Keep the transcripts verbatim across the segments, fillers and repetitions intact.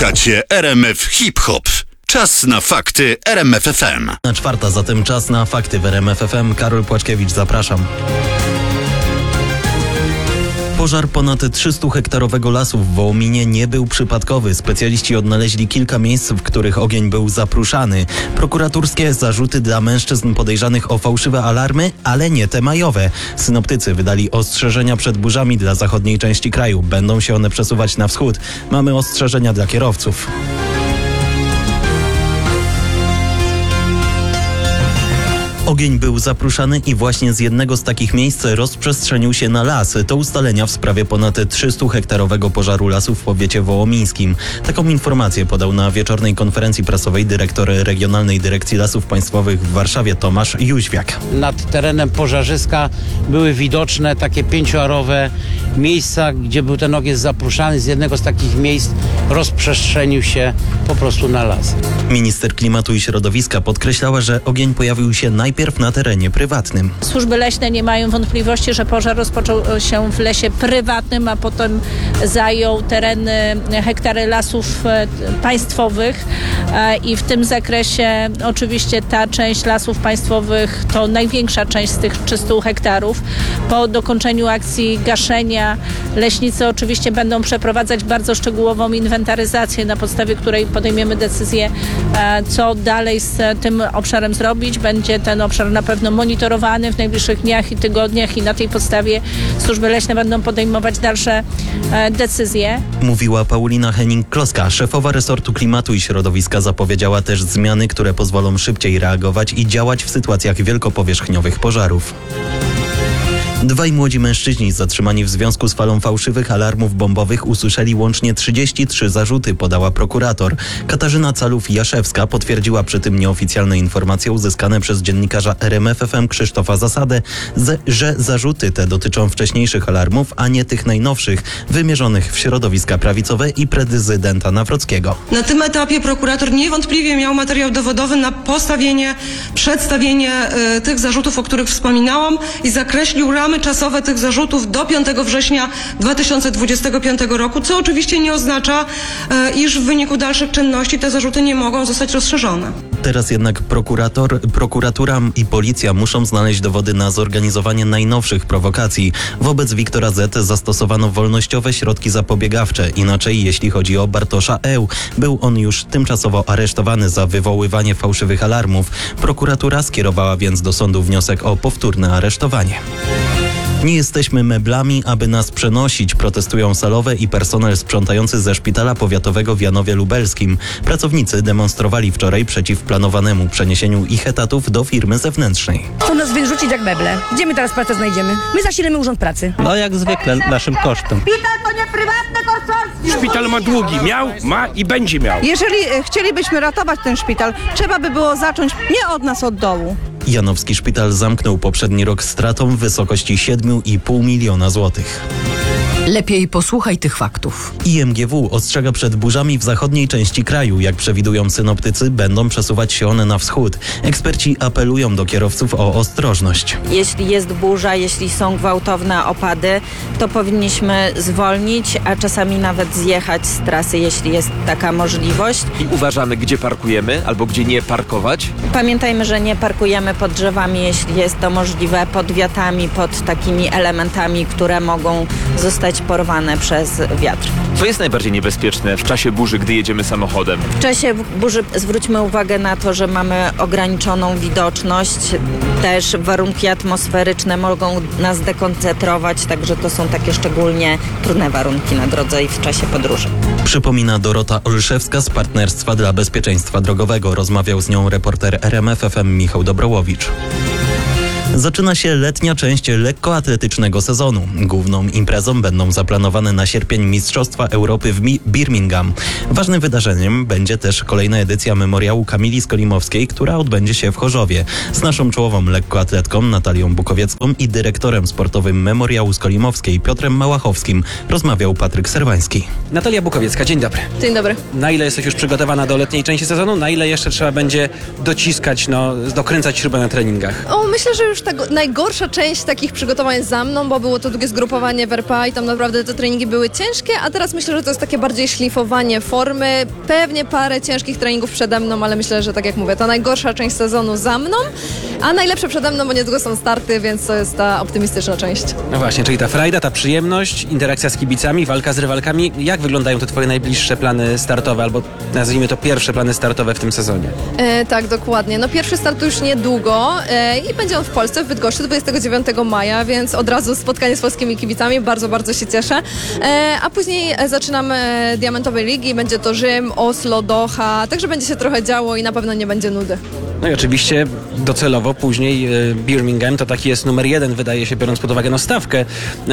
Słuchacie R M F Hip Hop. Czas na fakty R M F F M. Na czwarta, zatem czas na fakty w R M F F M. Karol Płaczkiewicz, zapraszam. Pożar ponad trzystuhektarowego lasu w Wołominie nie był przypadkowy. Specjaliści odnaleźli kilka miejsc, w których ogień był zapruszany. Prokuratorskie zarzuty dla mężczyzn podejrzanych o fałszywe alarmy, ale nie te majowe. Synoptycy wydali ostrzeżenia przed burzami dla zachodniej części kraju. Będą się one przesuwać na wschód. Mamy ostrzeżenia dla kierowców. Ogień był zapruszany i właśnie z jednego z takich miejsc rozprzestrzenił się na las. To ustalenia w sprawie ponad trzystuhektarowego pożaru lasu w powiecie wołomińskim. Taką informację podał na wieczornej konferencji prasowej dyrektor Regionalnej Dyrekcji Lasów Państwowych w Warszawie Tomasz Jóźwiak. Nad terenem pożarzyska były widoczne takie pięcioarowe miejsca, gdzie był ten ogień zapruszany. Z jednego z takich miejsc rozprzestrzenił się po prostu na las. Minister Klimatu i Środowiska podkreślała, że ogień pojawił się najpierw na terenie prywatnym. Służby leśne nie mają wątpliwości, że pożar rozpoczął się w lesie prywatnym, a potem zajął tereny, hektary lasów państwowych i w tym zakresie oczywiście ta część lasów państwowych to największa część z tych trzystu hektarów. Po dokończeniu akcji gaszenia leśnicy oczywiście będą przeprowadzać bardzo szczegółową inwentaryzację, na podstawie której podejmiemy decyzję, co dalej z tym obszarem zrobić. Będzie ten obszar na pewno monitorowany w najbliższych dniach i tygodniach i na tej podstawie służby leśne będą podejmować dalsze e, decyzje. Mówiła Paulina Henning-Kloska. Szefowa resortu klimatu i środowiska zapowiedziała też zmiany, które pozwolą szybciej reagować i działać w sytuacjach wielkopowierzchniowych pożarów. Dwaj młodzi mężczyźni zatrzymani w związku z falą fałszywych alarmów bombowych usłyszeli łącznie trzydzieści trzy zarzuty, podała prokurator. Katarzyna Calów-Jaszewska potwierdziła przy tym nieoficjalne informacje uzyskane przez dziennikarza R M F F M Krzysztofa Zasadę, że zarzuty te dotyczą wcześniejszych alarmów, a nie tych najnowszych, wymierzonych w środowiska prawicowe i prezydenta Nawrockiego. Na tym etapie prokurator niewątpliwie miał materiał dowodowy na postawienie, przedstawienie y, tych zarzutów, o których wspominałam, i zakreślił ramy czasowe tych zarzutów do piątego września dwa tysiące dwudziestego piątego roku, co oczywiście nie oznacza, e, iż w wyniku dalszych czynności te zarzuty nie mogą zostać rozszerzone. Teraz jednak prokurator, prokuratura i policja muszą znaleźć dowody na zorganizowanie najnowszych prowokacji. Wobec Wiktora Z. zastosowano wolnościowe środki zapobiegawcze. Inaczej, jeśli chodzi o Bartosza Eł. Był on już tymczasowo aresztowany za wywoływanie fałszywych alarmów. Prokuratura skierowała więc do sądu wniosek o powtórne aresztowanie. Nie jesteśmy meblami, aby nas przenosić, protestują salowe i personel sprzątający ze szpitala powiatowego w Janowie Lubelskim. Pracownicy demonstrowali wczoraj przeciw planowanemu przeniesieniu ich etatów do firmy zewnętrznej. Chcą nas wyrzucić jak meble. Gdzie my teraz pracę znajdziemy? My zasilimy urząd pracy. No jak zwykle naszym kosztem. Szpital to nie prywatne konsorcjum. Szpital ma długi. Miał, ma i będzie miał. Jeżeli chcielibyśmy ratować ten szpital, trzeba by było zacząć nie od nas, od dołu. Janowski Szpital zamknął poprzedni rok stratą w wysokości siedem i pół miliona złotych. Lepiej posłuchaj tych faktów. I M G W ostrzega przed burzami w zachodniej części kraju. Jak przewidują synoptycy, będą przesuwać się one na wschód. Eksperci apelują do kierowców o ostrożność. Jeśli jest burza, jeśli są gwałtowne opady, to powinniśmy zwolnić, a czasami nawet zjechać z trasy, jeśli jest taka możliwość. I uważamy, gdzie parkujemy albo gdzie nie parkować. Pamiętajmy, że nie parkujemy pod drzewami, jeśli jest to możliwe, pod wiatami, pod takimi elementami, które mogą zostać porwane przez wiatr. Co jest najbardziej niebezpieczne w czasie burzy, gdy jedziemy samochodem? W czasie burzy zwróćmy uwagę na to, że mamy ograniczoną widoczność. Też warunki atmosferyczne mogą nas dekoncentrować, także to są takie szczególnie trudne warunki na drodze i w czasie podróży. Przypomina Dorota Olszewska z Partnerstwa dla Bezpieczeństwa Drogowego. Rozmawiał z nią reporter R M F F M Michał Dobrołowicz. Zaczyna się letnia część lekkoatletycznego sezonu. Główną imprezą będą zaplanowane na sierpień Mistrzostwa Europy w Birmingham. Ważnym wydarzeniem będzie też kolejna edycja memoriału Kamili Skolimowskiej, która odbędzie się w Chorzowie. Z naszą czołową lekkoatletką Natalią Bukowiecką i dyrektorem sportowym Memoriału Skolimowskiej Piotrem Małachowskim rozmawiał Patryk Serwański. Natalia Bukowiecka, dzień dobry. Dzień dobry. Na ile jesteś już przygotowana do letniej części sezonu? Na ile jeszcze trzeba będzie dociskać, no, dokręcać śrubę na treningach? O, myślę, że już ta go- najgorsza część takich przygotowań jest za mną, bo było to długie zgrupowanie w R P A i tam naprawdę te treningi były ciężkie, a teraz myślę, że to jest takie bardziej szlifowanie formy. Pewnie parę ciężkich treningów przede mną, ale myślę, że tak jak mówię, ta najgorsza część sezonu za mną, a najlepsze przede mną, bo niedługo są starty, więc to jest ta optymistyczna część. No właśnie, czyli ta frajda, ta przyjemność, interakcja z kibicami, walka z rywalkami. Jak wyglądają te twoje najbliższe plany startowe, albo nazwijmy to pierwsze plany startowe w tym sezonie? E, tak, dokładnie. No pierwszy start już niedługo e, i będzie on w Polsce, w Bydgoszczy, dwudziestego dziewiątego maja, więc od razu spotkanie z polskimi kibicami, bardzo, bardzo się cieszę. E, a później e, zaczynam e, Diamentowej Ligi, będzie to Rzym, Oslo, Doha, także będzie się trochę działo i na pewno nie będzie nudy. No i oczywiście docelowo później e, Birmingham to taki jest numer jeden, wydaje się, biorąc pod uwagę no, stawkę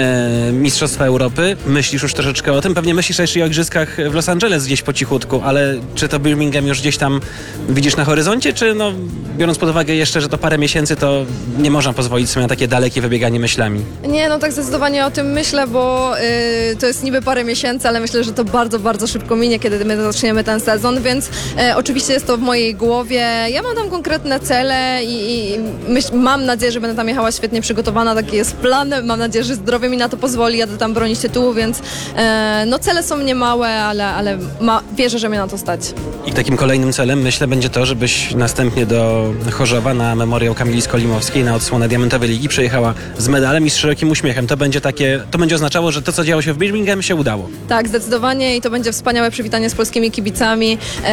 e, Mistrzostwa Europy. Myślisz już troszeczkę o tym? Pewnie myślisz jeszcze o igrzyskach w Los Angeles gdzieś po cichutku, ale czy to Birmingham już gdzieś tam widzisz na horyzoncie, czy no, biorąc pod uwagę jeszcze, że to parę miesięcy, to nie można pozwolić sobie na takie dalekie wybieganie myślami? Nie, no tak zdecydowanie o tym myślę, bo y, to jest niby parę miesięcy, ale myślę, że to bardzo, bardzo szybko minie, kiedy my zaczniemy ten sezon, więc y, oczywiście jest to w mojej głowie. Ja mam tam konkretne cele i, i myśl, mam nadzieję, że będę tam jechała świetnie przygotowana, taki jest plan. Mam nadzieję, że zdrowie mi na to pozwoli, jadę tam bronić tytułu, więc y, no cele są niemałe, ale, ale ma, wierzę, że mnie na to stać. I takim kolejnym celem, myślę, będzie to, żebyś następnie do Chorzowa na memoriał Kamili Skolimowskiej, na odsłonę Diamentowej Ligi przyjechała z medalem i z szerokim uśmiechem. To będzie takie, to będzie oznaczało, że to, co działo się w Birmingham, się udało. Tak, zdecydowanie i to będzie wspaniałe przywitanie z polskimi kibicami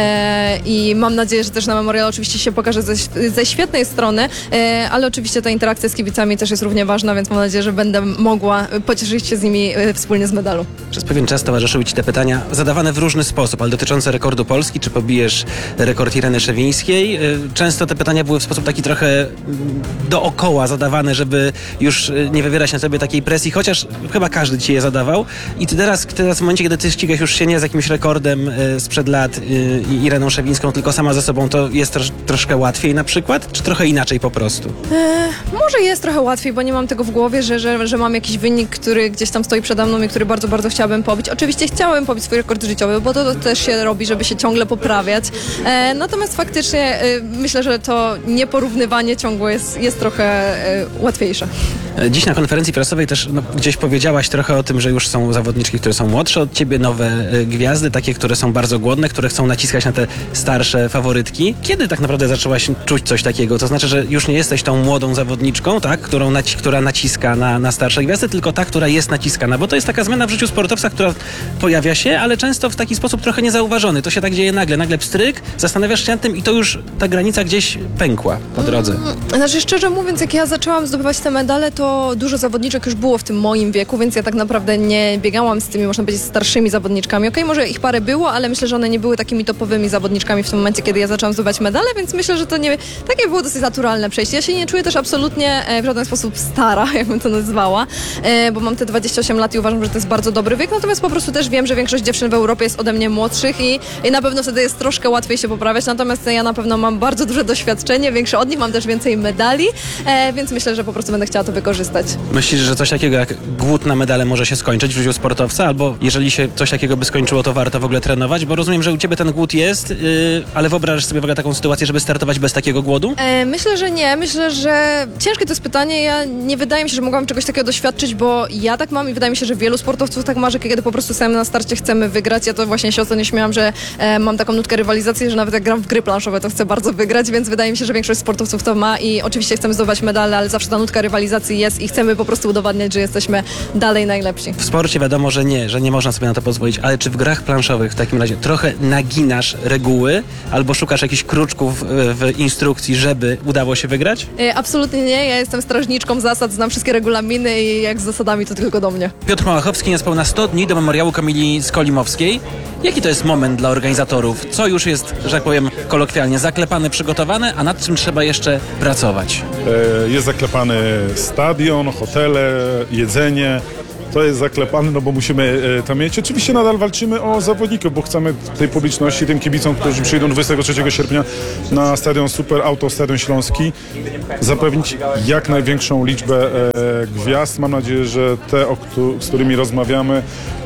e, i mam nadzieję, że też na memoriał oczywiście się pokaże ze, ze świetnej strony, e, ale oczywiście ta interakcja z kibicami też jest równie ważna, więc mam nadzieję, że będę mogła pocieszyć się z nimi e, wspólnie z medalu. Przez pewien czas towarzyszyły Ci te pytania zadawane w różny sposób, ale dotyczące rekordu Polski, czy pobijesz rekord Ireny Szewińskiej. Często te pytania były w sposób taki trochę dookoła zadawane, żeby już nie wywierać na sobie takiej presji, chociaż chyba każdy Ci je zadawał. I ty teraz, teraz w momencie, kiedy Ty ścigasz już się nie z jakimś rekordem sprzed lat i Ireną Szewińską, tylko sama ze sobą, to jest trosz, troszkę łatwiej na przykład? Czy trochę inaczej po prostu? E, może jest trochę łatwiej, bo nie mam tego w głowie, że, że, że mam jakiś wynik, który gdzieś tam stoi przede mną i który bardzo, bardzo chciałabym pobić. Oczywiście chciałabym pobić swój rekord życiowy, bo to, to też się robi, żeby się ciągle poprawiać. E, natomiast faktycznie e, myślę, że to nieporównywanie ciągłe jest, jest trochę e, łatwiejsze. Dziś na konferencji prasowej też no, gdzieś powiedziałaś trochę o tym, że już są zawodniczki, które są młodsze od ciebie, nowe y, gwiazdy, takie, które są bardzo głodne, które chcą naciskać na te starsze faworytki. Kiedy tak naprawdę zaczęłaś czuć coś takiego? To znaczy, że już nie jesteś tą młodą zawodniczką, tak, którą naci- która naciska na, na starsze gwiazdy, tylko ta, która jest naciskana, bo to jest taka zmiana w życiu sportowca, która pojawia się, ale często w taki sposób trochę niezauważony. To się tak dzieje nagle, nagle pstryk, zastanawiasz się nad tym i to już ta granica gdzieś pękła po drodze. Znaczy, szczerze mówiąc, jak ja zaczęłam zdobywać te medale, to dużo zawodniczek już było w tym moim wieku, więc ja tak naprawdę nie biegałam z tymi, można powiedzieć, starszymi zawodniczkami. Okej, może ich parę było, ale myślę, że one nie były takimi topowymi zawodniczkami w tym momencie, kiedy ja zaczęłam zdobywać medale, więc myślę, że to nie, takie było dosyć naturalne przejście. Ja się nie czuję też absolutnie w żaden sposób stara, jakbym to nazwała, bo mam te dwadzieścia osiem lat i uważam, że to jest bardzo dobry wiek, natomiast po prostu też wiem, że większość dziewczyn w Europie jest ode mnie młodszych i, i na pewno wtedy jest troszkę łatwiej się poprawiać, natomiast ja na pewno mam bardzo duże doświadczenie, większe od nich, mam też więcej medali, więc myślę, że po prostu będę chciała to wykorzystać. Myślisz, że coś takiego jak głód na medale może się skończyć w życiu sportowca? Albo jeżeli się coś takiego by skończyło, to warto w ogóle trenować? Bo rozumiem, że u ciebie ten głód jest, yy, ale wyobrażasz sobie w ogóle taką sytuację, żeby startować bez takiego głodu? E, myślę, że nie. Myślę, że ciężkie to jest pytanie. Ja nie wydaje mi się, że mogłam czegoś takiego doświadczyć, bo ja tak mam i wydaje mi się, że wielu sportowców tak ma, że kiedy po prostu sami na starcie chcemy wygrać. Ja to właśnie się ostatnio śmiałam, że e, mam taką nutkę rywalizacji, że nawet jak gram w gry planszowe, to chcę bardzo wygrać, więc wydaje mi się, że większość sportowców to ma i oczywiście chcemy zdobywać medale, ale zawsze ta nutka rywalizacji jest i chcemy po prostu udowadniać, że jesteśmy dalej najlepsi. W sporcie wiadomo, że nie, że nie można sobie na to pozwolić, ale czy w grach planszowych w takim razie trochę naginasz reguły albo szukasz jakichś kruczków w instrukcji, żeby udało się wygrać? E, absolutnie nie. Ja jestem strażniczką zasad, znam wszystkie regulaminy i jak z zasadami to tylko do mnie. Piotr Małachowski, niespełna sto dni do memoriału Kamili Skolimowskiej. Jaki to jest moment dla organizatorów? Co już jest, że tak powiem kolokwialnie, zaklepane, przygotowane, a nad czym trzeba jeszcze pracować? E, jest zaklepany stadion, hotele, jedzenie. To jest zaklepane, no bo musimy e, tam mieć. Oczywiście nadal walczymy o zawodników, bo chcemy tej publiczności, tym kibicom, którzy przyjdą dwudziestego trzeciego sierpnia na stadion Super Auto, Stadion Śląski, zapewnić jak największą liczbę e, gwiazd. Mam nadzieję, że te, o, z którymi rozmawiamy,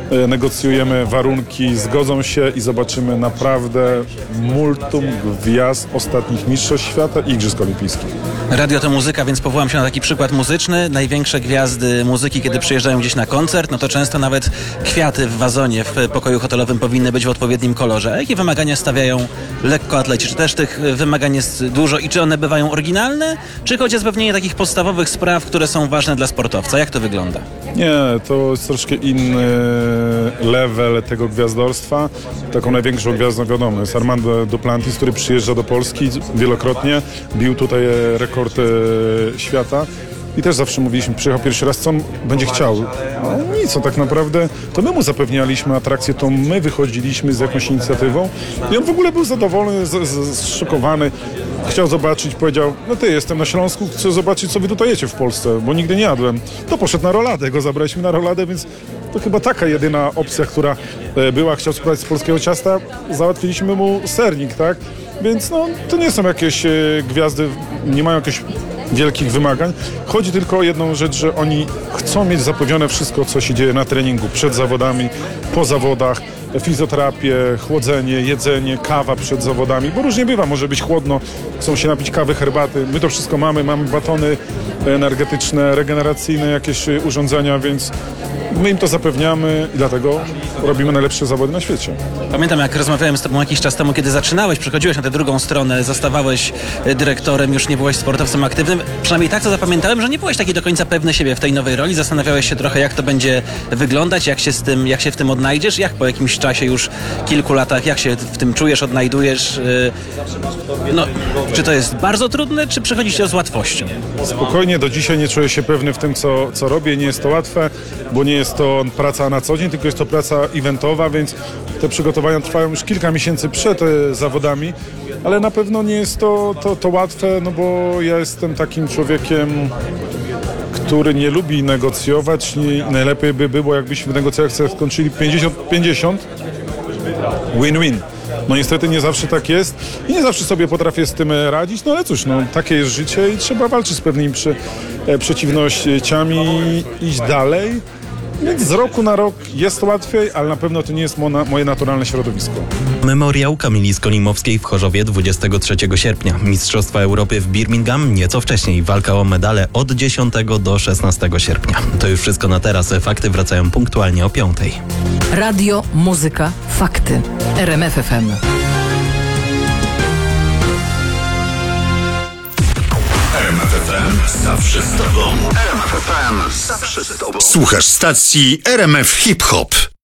e, negocjujemy warunki, zgodzą się i zobaczymy naprawdę multum gwiazd ostatnich mistrzostw świata i Igrzysk Olimpijskich. Radio to muzyka, więc powołam się na taki przykład muzyczny. Największe gwiazdy muzyki, kiedy przyjeżdżają gdzieś na koncert, no to często nawet kwiaty w wazonie w pokoju hotelowym powinny być w odpowiednim kolorze. A jakie wymagania stawiają lekkoatleci? Czy też tych wymagań jest dużo i czy one bywają oryginalne? Czy chodzi o zapewnienie takich podstawowych spraw, które są ważne dla sportowca? Jak to wygląda? Nie, to jest troszkę inny level tego gwiazdorstwa. Taką największą gwiazdą, wiadomo, jest Armando Duplantis, który przyjeżdża do Polski wielokrotnie, bił tutaj rekord świata. I też zawsze mówiliśmy, przyjechał pierwszy raz, co on będzie chciał. No nic, co tak naprawdę, to my mu zapewnialiśmy atrakcję, to my wychodziliśmy z jakąś inicjatywą i on w ogóle był zadowolony, z, z, zszokowany. Chciał zobaczyć, powiedział, no ty, jestem na Śląsku, chcę zobaczyć, co wy tutaj jecie w Polsce, bo nigdy nie jadłem. To poszedł na roladę, go zabraliśmy na roladę, więc to chyba taka jedyna opcja, która była. Chciał spróbować z polskiego ciasta, załatwiliśmy mu sernik, tak? Więc no, to nie są jakieś e, gwiazdy, nie mają jakichś wielkich wymagań. Chodzi tylko o jedną rzecz, że oni chcą mieć zapewnione wszystko, co się dzieje na treningu, przed zawodami, po zawodach, fizjoterapię, chłodzenie, jedzenie, kawa przed zawodami, bo różnie bywa, może być chłodno, chcą się napić kawy, herbaty. My to wszystko mamy, mamy batony energetyczne, regeneracyjne, jakieś urządzenia, więc my im to zapewniamy i dlatego robimy najlepsze zawody na świecie. Pamiętam, jak rozmawiałem z tobą jakiś czas temu, kiedy zaczynałeś, przychodziłeś na tę drugą stronę, zostawałeś dyrektorem, już nie byłeś sportowcem aktywnym. Przynajmniej tak to zapamiętałem, że nie byłeś taki do końca pewny siebie w tej nowej roli. Zastanawiałeś się trochę, jak to będzie wyglądać, jak się z tym, jak się w tym odnajdziesz, jak po jakimś czasie, już kilku latach, jak się w tym czujesz, odnajdujesz. No, czy to jest bardzo trudne, czy przychodzi się z łatwością? Spokojnie, do dzisiaj nie czuję się pewny w tym, co, co robię. Nie jest to łatwe, bo nie jest to praca na co dzień, tylko jest to praca eventowa, więc te przygotowania trwają już kilka miesięcy przed e, zawodami, ale na pewno nie jest to, to, to łatwe, no bo ja jestem takim człowiekiem, który nie lubi negocjować i najlepiej by było, jakbyśmy w negocjacjach skończyli pięćdziesiąt pięćdziesiąt, win-win. No niestety nie zawsze tak jest i nie zawsze sobie potrafię z tym radzić, no ale cóż, no takie jest życie i trzeba walczyć z pewnymi przy, e, przeciwnościami i iść dalej. Więc z roku na rok jest łatwiej, ale na pewno to nie jest mo- moje naturalne środowisko. Memoriał Kamili Skolimowskiej w Chorzowie dwudziestego trzeciego sierpnia. Mistrzostwa Europy w Birmingham nieco wcześniej. Walka o medale od dziesiątego do szesnastego sierpnia. To już wszystko na teraz. Fakty wracają punktualnie o piątej. Radio, muzyka, fakty. R M F F M. R M F F M zawsze z tobą. R M F F M zawsze z tobą. Słuchasz stacji R M F Hip Hop.